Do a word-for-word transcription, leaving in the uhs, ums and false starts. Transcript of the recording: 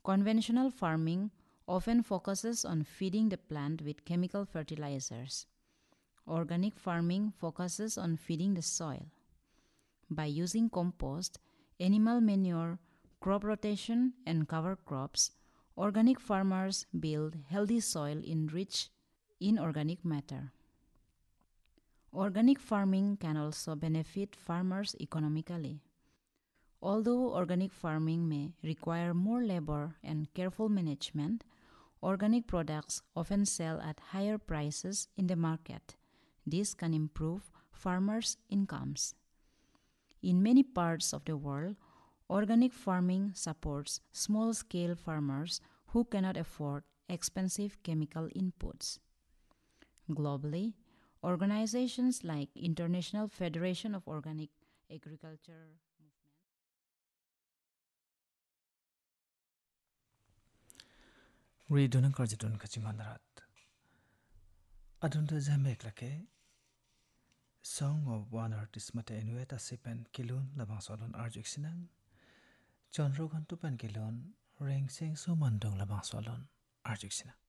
Conventional farming often focuses on feeding the plant with chemical fertilizers. Organic farming focuses on feeding the soil. By using compost, animal manure, crop rotation, and cover crops, organic farmers build healthy soil enriched in organic matter. Organic farming can also benefit farmers economically. Although organic farming may require more labor and careful management, organic products often sell at higher prices in the market. This can improve farmers' incomes. In many parts of the world, organic farming supports small-scale farmers who cannot afford expensive chemical inputs. Globally, organizations like International Federation of Organic Agriculture Readon karjitun kachimandarat. Adunta jamek lake. Song of one artist mate inueta sipen kilun labang solon arjuk sinang. John Rogan tupan kilun ring sing sumandong labang solon arjuk sinang.